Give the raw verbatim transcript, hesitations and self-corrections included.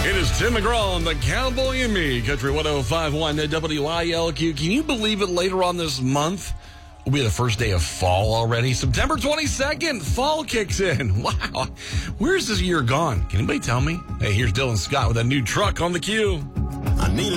It is Tim McGraw on the Cowboy and Me, Country one oh five point one W I L Q. Can you believe it? Later on this month will be the first day of fall already. September twenty-second, fall kicks in. Wow. Where's this year gone? Can anybody tell me? Hey, here's Dylan Scott with a new truck on the queue.